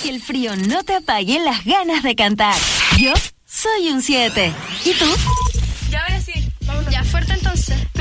que el frío no te apague las ganas de cantar. Yo soy un 7. ¿Y tú? Ya ahora sí, vamos. Ya fuerte entonces.